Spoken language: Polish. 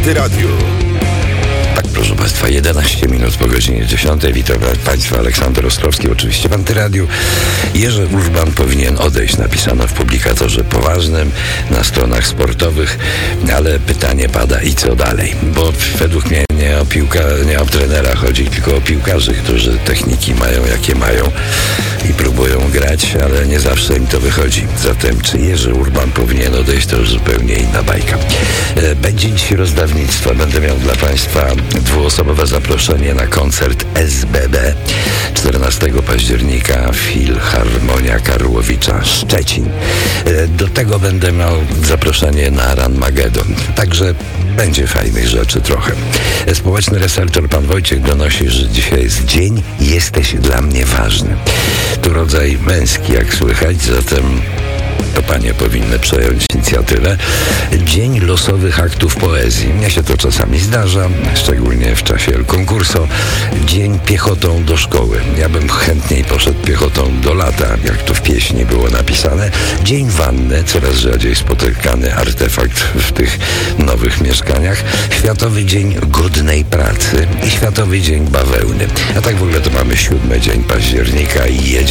Antyradiu. Tak, proszę Państwa, 11 minut po godzinie 10. Witam Państwa, Aleksander Ostrowski, oczywiście w Antyradiu. Jerzy Urbán powinien odejść, napisano w publikatorze poważnym na stronach sportowych, ale pytanie pada i co dalej? Bo według mnie nie o trenera chodzi, tylko o piłkarzy, którzy techniki mają jakie mają i próbują grać, ale nie zawsze im to wychodzi. Zatem czy Jerzy Urbán powinien odejść, to już zupełnie inna bajka. Będzie dzisiaj rozdawnictwo. Będę miał dla Państwa dwuosobowe zaproszenie na koncert SBB 14 października Filharmonia Karłowicza Szczecin. Do tego będę miał zaproszenie na Ranmagedon. Także będzie fajnych rzeczy trochę. Społeczny researcher pan Wojciech donosi, że dzisiaj jest dzień Jesteś dla mnie ważny. Tu rodzaj męski, jak słychać, zatem to panie powinny przejąć inicjatywę. Dzień losowych aktów poezji. Mnie się to czasami zdarza, szczególnie w czasie El Concurso. Dzień piechotą do szkoły. Ja bym chętniej poszedł piechotą do lata, jak to w pieśni było napisane. Dzień wanny, coraz rzadziej spotykany artefakt w tych nowych mieszkaniach. Światowy Dzień Godnej Pracy i Światowy Dzień Bawełny. A tak w ogóle to mamy 7 dzień października i jedzie